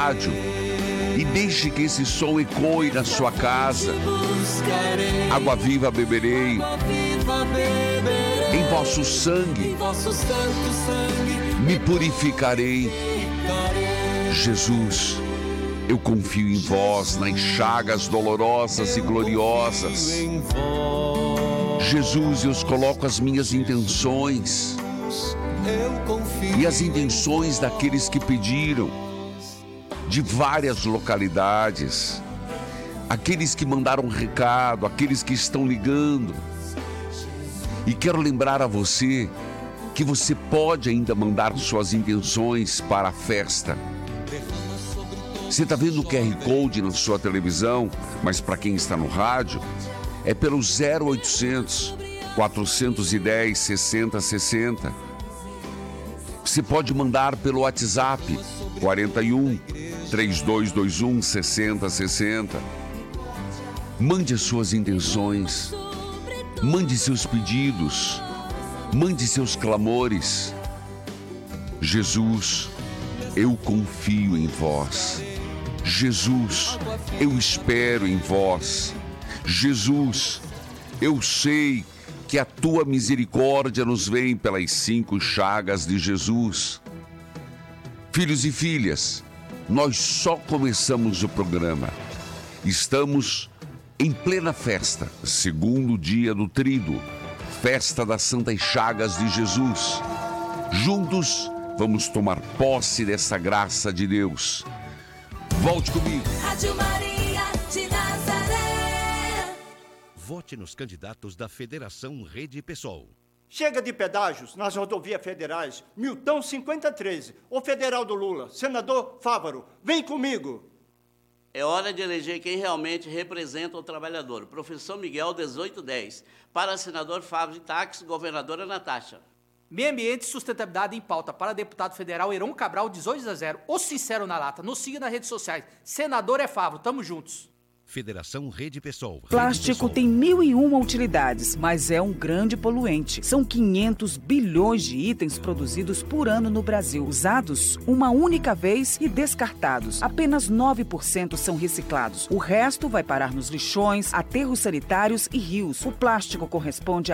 rádio e deixe que esse som ecoe na sua casa. Água viva beberei, em vosso sangue me purificarei. Jesus, eu confio em vós, nas chagas dolorosas e gloriosas. Jesus, eu coloco as minhas intenções e as intenções daqueles que pediram, de várias localidades, aqueles que mandaram recado, aqueles que estão ligando. E quero lembrar a você que você pode ainda mandar suas intenções para a festa. Você está vendo o QR Code na sua televisão, mas para quem está no rádio, é pelo 0800 410 6060. Você pode mandar pelo WhatsApp 41 3221 6060. Mande as suas intenções, mande seus pedidos, mande seus clamores. Jesus, eu confio em vós. Jesus, eu espero em vós. Jesus, eu sei que a tua misericórdia nos vem pelas 5 chagas de Jesus. Filhos e filhas, nós só começamos o programa. Estamos em plena festa, segundo dia do Tríduo, festa das Santas Chagas de Jesus. Juntos, vamos tomar posse dessa graça de Deus. Volte comigo. Rádio Maria de Nazaré. Vote nos candidatos da Federação Rede PSOL. Chega de pedágios nas rodovias federais. Milton 5013, o federal do Lula, senador Fávaro, vem comigo. É hora de eleger quem realmente representa o trabalhador. Professor Miguel 1810. Para senador Fávaro de Táxi, governadora Natasha. Meio Ambiente e Sustentabilidade em Pauta. Para deputado federal Heron Cabral 18-0. O sincero na lata. Nos siga nas redes sociais. Senador é Fávaro. Tamo juntos. Federação Rede PSOL. Plástico tem 1001 utilidades, mas é um grande poluente. São 500 bilhões de itens produzidos por ano no Brasil, usados uma única vez e descartados. Apenas 9% são reciclados. O resto vai parar nos lixões, aterros sanitários e rios. O plástico corresponde a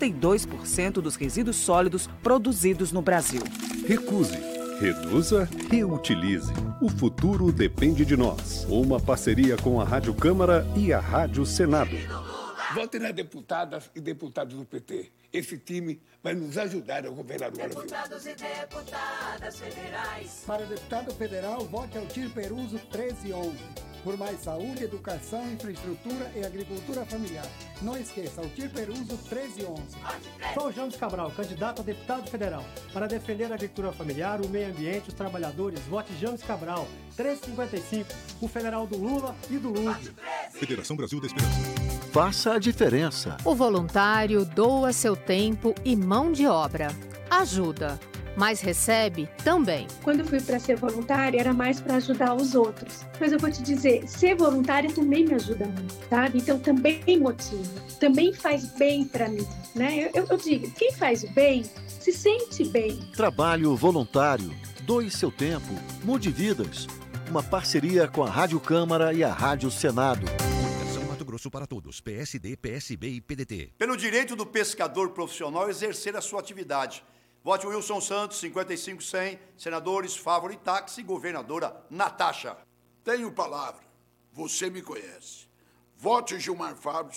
32% dos resíduos sólidos produzidos no Brasil. Recuse. Reduza, reutilize. O futuro depende de nós. Uma parceria com a Rádio Câmara e a Rádio Senado. Vote nas deputadas e deputados do PT. Esse time vai nos ajudar a governar o Brasil. Deputados e deputadas federais. Para deputado federal, vote Altir Peruso 1311. Por mais saúde, educação, infraestrutura e agricultura familiar. Não esqueça, Altir Peruso 1311. Sou James Cabral, candidato a deputado federal. Para defender a agricultura familiar, o meio ambiente, os trabalhadores, vote James Cabral 355, o federal do Lula e do Lula. Federação Brasil da Esperança. Faça a diferença. O voluntário doa seu tempo e mão de obra. Ajuda, mas recebe também. Quando eu fui para ser voluntária, era mais para ajudar os outros. Mas eu vou te dizer, ser voluntária também me ajuda muito, sabe? Então também motiva, também faz bem para mim, né? Eu digo, quem faz o bem, se sente bem. Trabalho voluntário, doe seu tempo, mude vidas. Uma parceria com a Rádio Câmara e a Rádio Senado. Mato Grosso para todos, PSD, PSB e PDT. Pelo direito do pescador profissional exercer a sua atividade. Vote Wilson Santos, 55-100, senadores Fávaro e Táxi, governadora Natasha. Tenho palavra, você me conhece. Vote Gilmar Fávaro,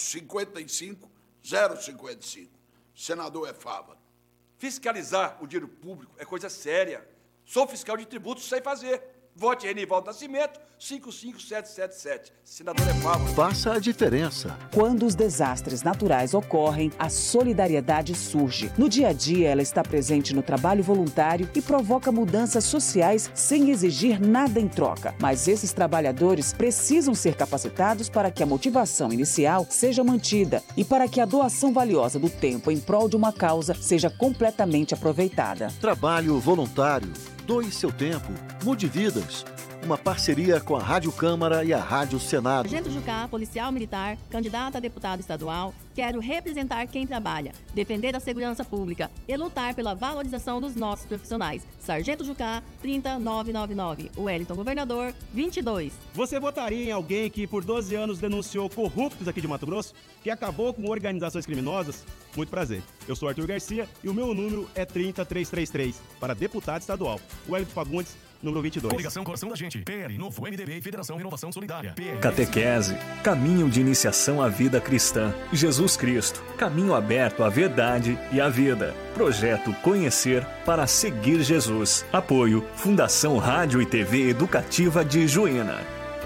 55-055, senador é Fávaro. Fiscalizar o dinheiro público é coisa séria. Sou fiscal de tributos, sei fazer. Vote Renivaldo Nascimento, 55777. Senador é Fávaro. Faça a diferença. Quando os desastres naturais ocorrem, a solidariedade surge. No dia a dia, ela está presente no trabalho voluntário e provoca mudanças sociais sem exigir nada em troca. Mas esses trabalhadores precisam ser capacitados para que a motivação inicial seja mantida e para que a doação valiosa do tempo em prol de uma causa seja completamente aproveitada. Trabalho voluntário. Doe seu tempo, mude vidas. uma parceria com a Rádio Câmara e a Rádio Senado. Sargento Jucá, policial militar, candidato a deputado estadual, quero representar quem trabalha, defender a segurança pública e lutar pela valorização dos nossos profissionais. Sargento Jucá, 30999. Wellington Governador, 22. Você votaria em alguém que por 12 anos denunciou corruptos aqui de Mato Grosso, que acabou com organizações criminosas? Muito prazer. Eu sou Arthur Garcia e o meu número é 30333 para deputado estadual. Wellington Fagundes, número 22. Coligação Coração da Gente, PL, Novo MDB e Federação Renovação Solidária. PL. Catequese, caminho de iniciação à vida cristã. Jesus Cristo, caminho aberto à verdade e à vida. Projeto Conhecer para seguir Jesus. Apoio Fundação Rádio e TV Educativa de Juína.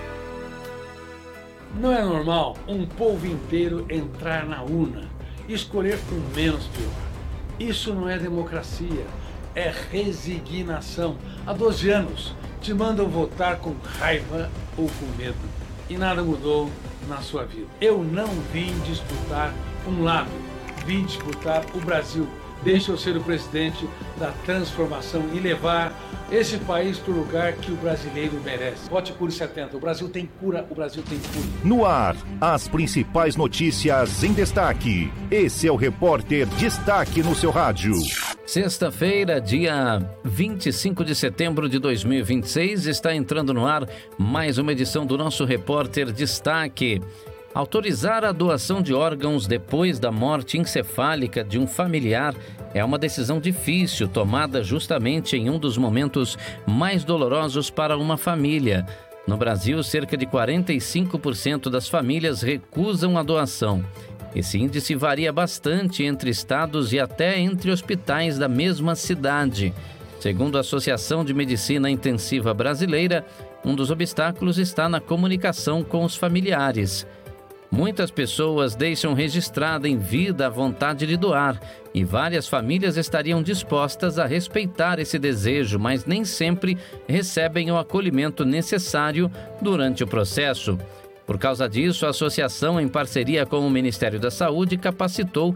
Não é normal um povo inteiro entrar na urna e escolher por menos pior. Isso não é democracia. É resignação. Há 12 anos te mandam votar com raiva ou com medo. E nada mudou na sua vida. Eu não vim disputar um lado, vim disputar o Brasil. Deixa eu ser o presidente da transformação e levar esse país para o lugar que o brasileiro merece. Vote Cure 70. O Brasil tem cura, o Brasil tem cura. No ar, as principais notícias em destaque. Esse é o Repórter Destaque no seu rádio. Sexta-feira, dia 25 de setembro de 2026, está entrando no ar mais uma edição do nosso Repórter Destaque. Autorizar a doação de órgãos depois da morte encefálica de um familiar é uma decisão difícil, tomada justamente em um dos momentos mais dolorosos para uma família. No Brasil, cerca de 45% das famílias recusam a doação. Esse índice varia bastante entre estados e até entre hospitais da mesma cidade. Segundo a Associação de Medicina Intensiva Brasileira, um dos obstáculos está na comunicação com os familiares. Muitas pessoas deixam registrada em vida a vontade de doar e várias famílias estariam dispostas a respeitar esse desejo, mas nem sempre recebem o acolhimento necessário durante o processo. Por causa disso, a associação, em parceria com o Ministério da Saúde, capacitou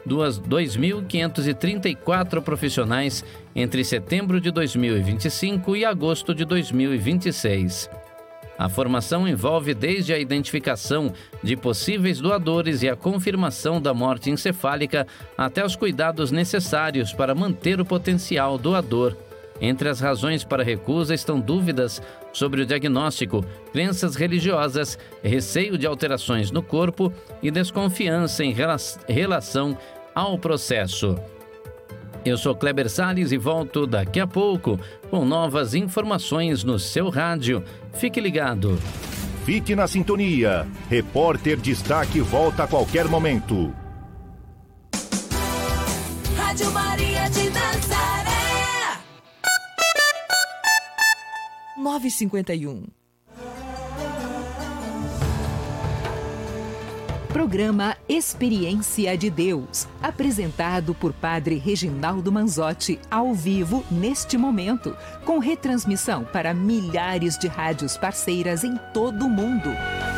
2.534 profissionais entre setembro de 2025 e agosto de 2026. A formação envolve desde a identificação de possíveis doadores e a confirmação da morte encefálica até os cuidados necessários para manter o potencial doador. Entre as razões para recusa estão dúvidas sobre o diagnóstico, crenças religiosas, receio de alterações no corpo e desconfiança em relação ao processo. Eu sou Kleber Salles e volto daqui a pouco com novas informações no seu rádio. Fique ligado. Fique na sintonia. Repórter Destaque volta a qualquer momento. Rádio Maria de Nazaré. 9h51. Programa Experiência de Deus, apresentado por Padre Reginaldo Manzotti, ao vivo neste momento, com retransmissão para milhares de rádios parceiras em todo o mundo.